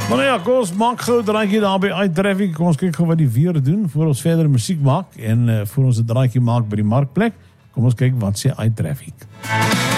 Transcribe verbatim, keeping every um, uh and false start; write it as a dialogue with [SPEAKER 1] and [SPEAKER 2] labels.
[SPEAKER 1] Maar nou ja, kom ons maak gauw 'n draadjie daar by iTraffic. Kom ons kyk gou wat die weer doen voor ons verder musiek maak en uh, voor ons 'n draadjie maak by die markplek. Kom ons kyk wat sê iTraffic.